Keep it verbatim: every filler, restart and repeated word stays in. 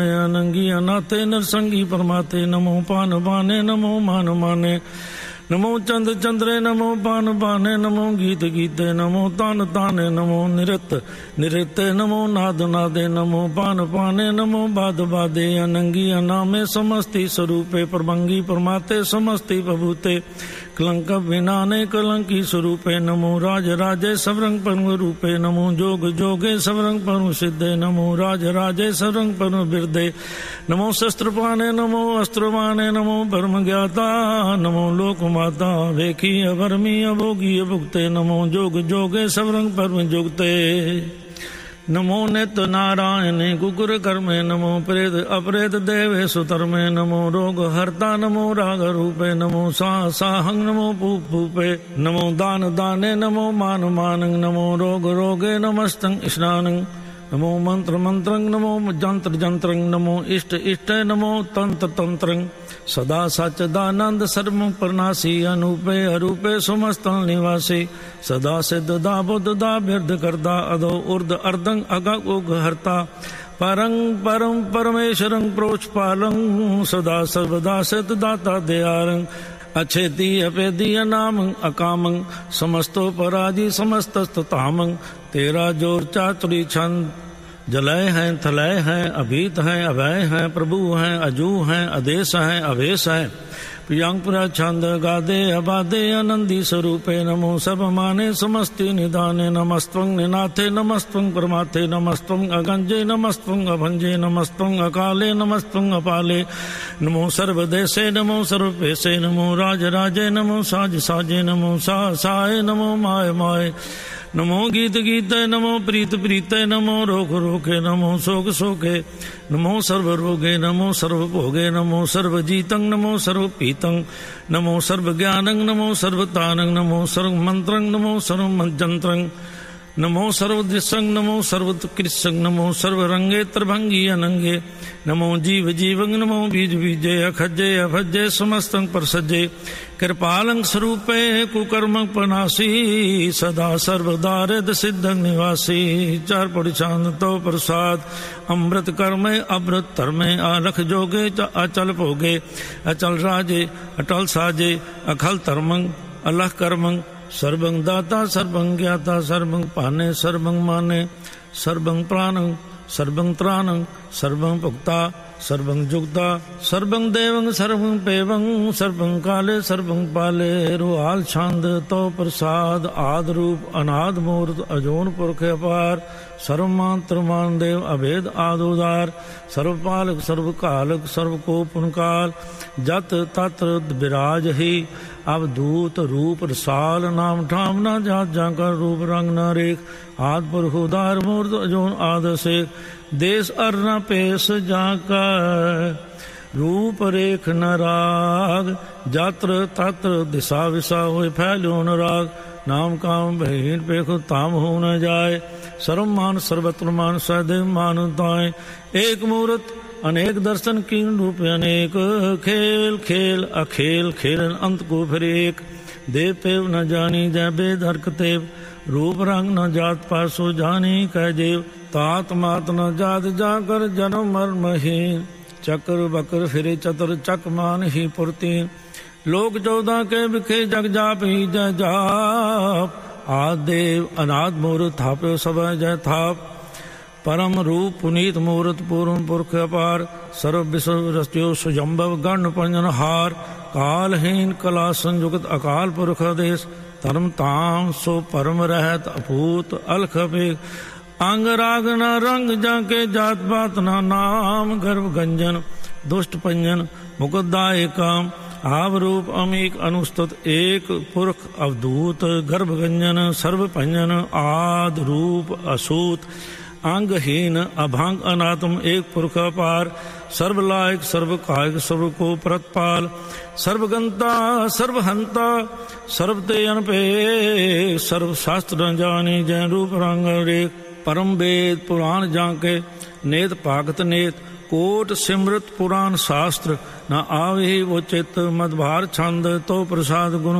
अनंगी अनाथे नरसंगी परमाते नमो पान बाने नमो मान माने नमो चंद चंद्रे नमो पान बाने नमो गीत गीते नमो तान ताने नमो निरत निरते नमो नाद नादे नमो पान पाने नमो बाद बादे अनंगी अनामे समस्ति स्वरूपे प्रभंगी परमाते समस्ति प्रभूते कलंक विनाने कलंकी स्वरूपे नमो राज राजे सबरंग परम रूपे नमो जोग जोगे सबरंग परम सिद्धे नमो राज राजे सबरंग परम बिरदे नमो शस्त्र पाने नमो अस्त्र पाने नमो परम ज्ञाता नमो लोक माता वेखी अभरमी अभोगी अभुक्ते नमो जोग जोगे सबरंग परम जुगते नमो नित नारायणे गुगुर कर्मे नमो प्रेत अपरेत देवे सुतर्मे नमो रोग हर्ता नमो राग रूपे नमो सा साहंग नमो पूप पूपे नमो दान दाने नमो मान मानंग नमो रोग रोगे नमस्तंग स्नानं नमो मंत्र मंत्रंग नमो जंत्र जंत्रंग नमो इष्ट इष्ट नमो तंत्र तंत्रंग सदा सच्चिदानंद सर्व प्रनाशी अनूपे अरूपे समस्त निवासी सदा सिद्ध दा बुद्ध दा बिरद करदा अदो उर्द अर्दंग अगग उग हरता परं परम परमेश्वरं प्रोचपालं सदा सर्वदा सिद्ध दाता दयारं अच्छेति अपेदी अनामं अकामं समस्तो पराजी समस्तस्ततामं तेरा जोर चातुरी छंद जलय हैं थलय हैं अभीत हैं अभय हैं प्रभु हैं अजू हैं आदेश हैं अवेश हैं प्रियंपुरा छंद गादे अबादे आनंदी स्वरूपे नमो सब माने समस्ति निदाने नमस्त्वं निनाथे नमस्त्वं परमाथे नमस्त्वं अगंजे नमस्त्वं अभंजे नमस्त्वं अकाले नमस्त्वं अपाले नमो सर्वदेशे नमो सर्वपेशे नमो राज राजे नमो साज साजे नमो सा साय नमो माय माय नमो गीत गीते नमो प्रीत प्रीते नमो रोग रोगे नमो शोक शोके नमो सर्व रोगे नमो सर्व भोगे नमो सर्व जीतं नमो सर्व पीतं नमो सर्व ज्ञानं नमो सर्वतानं नमो सर्व मंत्रं नमो सर्व मंत्रं नमो सर्वदृशं नमो सर्वकृशं नमो सर्वरंगे त्रिभंगी अनंगे नमो जीव जीवं नमो बीज बीजे अखजे अभजे समस्तं परसजे कृपालं स्वरूपे कुकर्म पनासी सदा सर्वदा रिद सिद्धं निवासी चार परिचांद तो प्रसाद अमृत कर्मे अमृत धर्मे आलख जोगे अचल भोगे अचल राजे अटल साजे अखल धर्मं अलख कर्मं सर्वं दाता सर्वं ज्ञाता सर्वं पाने सर्वं माने सर्वं प्राणं सर्वं त्राणं सर्वं भुक्ता सर्वं जुक्ता सर्वं देवं सर्वं पेवं सर्वं काले सर्वं पाले रुहाल छंद तो प्रसाद आद रूप अनाद मूर्त अजोन पुरख अपार सर्वमात्र मान देव अभेद आदोदार सर्वपालक सर्वकालक सर्वकोपनकाल जत तत्र विराज ही अवधूत रूप रसाल नाम ठाम न जात जाकर रूप रंग न रेख आद पुरख उदार मूर्त अजोन आदसे देश अर न पेश जाकर रूप रेख न राग जात्र तत्र दिशा विशा होए फैल्यो न राग नाम काम बहीन पेख ताम हो न जाए सर्वमान सर्वत्र मान सदैव मानुताएं एक मूर्त अनेक दर्शन कीन रूप अनेक खेल खेल अखेल खेलन अंत को फिर एक देव पेव न जानी जय बेद हरकतेव रूप रंग न जात पासो जानी कह जेव तात मात न जात जाकर जन्म मर्महीन चक्र बकर फिरे चतर चक मान ही पुरती लोक चौदह के बिखे जग जाप ही जय जाप आदेव अनाद मूर्त थाप्यो सब जय थाप परम रूप पुनीत मूर्त पूर्ण पुरख अपार सर्व विश्व रस्त्यो सुजम्भव गण पंजन हार कालहीन कला संयुक्त अकाल पुरख आदेश धर्म ताम सो परम रहत अपूत अलख अपेख अंग राग न रंग जाके जात पात न नाम गर्भ गंजन दुष्ट पंजन मुकुदाय काम आव रूप अमीक अनुस्तुत एक पुरख अवधूत गर्भ गंजन सर्व पंजन आद रूप असूत अंगहीन अभांग अनात्म एक पुरख अपार सर्वलायक सर्व कायक सर्व को प्रतपाल सर्वगंता सर्वहंता सर्वते अनपे सर्व शास्त्र न जानी जय रूप रंग रेख परम वेद पुराण जाके नेत पाकत नेत कोट सिमृत पुराण शास्त्र न आवे वो चित मदभार छंद तो प्रसाद गुण